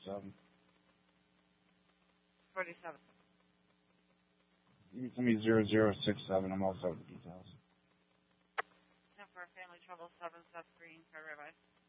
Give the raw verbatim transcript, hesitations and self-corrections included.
forty-seven. forty-seven. You can send me zero zero six seven. I'm also with the details. And for family trouble, seven Seth Green, Fred Ribeye.